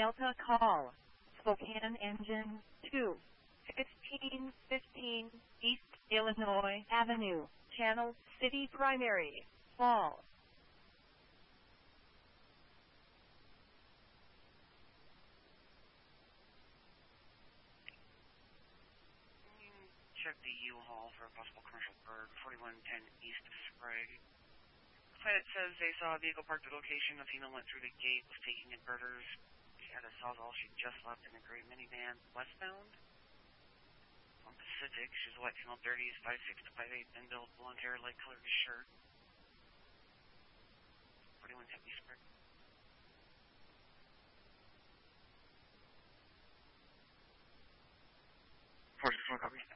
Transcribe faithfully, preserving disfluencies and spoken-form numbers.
Delta call. Spokane engine two. fifteen fifteen East Illinois Avenue. Channel City Primary. Fall. Check the U-Haul for a possible commercial bird. forty-one ten East Sprague. Pilot says they saw a vehicle parked at a location. A female went through the gate, was taking in birders. She had a Sawzall. She just left in a gray minivan westbound. On Pacific, she's a white female, thirties, five six to five eight, thin build, blonde hair, light colored shirt. forty-one ten East Sprague. four six one copy.